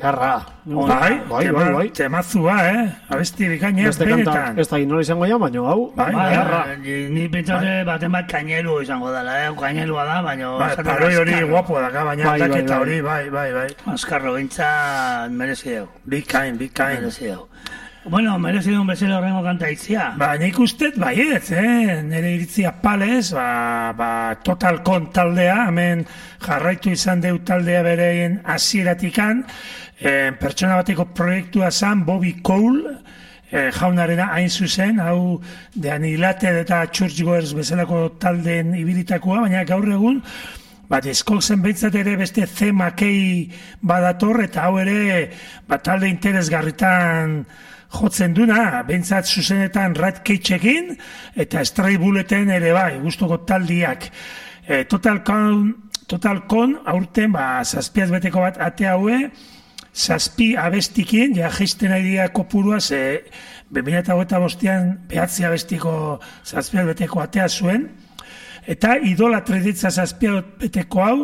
Garra. Bai, temazua, abesti bikainea benetan. Ez da inola izango ja, baina hau. Garra. Ni pentsate baten bat kainelu izango dela, kainelua da, baina... Paroi hori guapua daka, baina aldaketa hori, bai. Azkarro gintzat merezi dugu. Bikain. Merezi dugu. Bueno, merezi duen bezala horrengo kanta itzia. Nik ustet baiet, nire iritzia palez, Total Con taldea, hemen jarraitu izan deu taldea bereien hasieratikan, pertsona bateko proiektua zan, Bobby Cole, jaunarena hain zuzen, hau de Anilated eta Churchgoers bezalako taldeen ibilitakoa, baina gaur egun, Discolsen behintzat ere beste C. McKay badator, eta hau ere talde interesgarritan jotzen duna, behintzat zuzenetan Rat Cageekin, eta Stray Bulleten ere bai, guztoko taldiak. Total Con aurten, zazpiaz beteko bat ate haue, zazpi abestikin, ja geisten nahi dira kopurua, ze 2025an behatzi abestiko zazpiaz beteko atea zuen, eta Idolatre ditza zazpiaz beteko hau,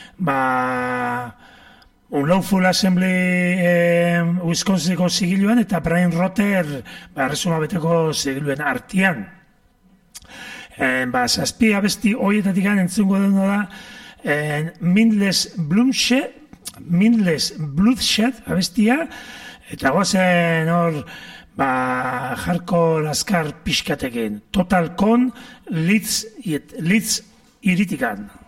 Unlawful Assembly Wisconsineko zigiluan eta Brian Rotter Resuma beteko zigiluen artian. Zazpi abesti horietatik entzungo dena da Mindless Bloodshed abestia, eta goazen hor jarko laskar pixkatekin. Total Con Leeds iritikan.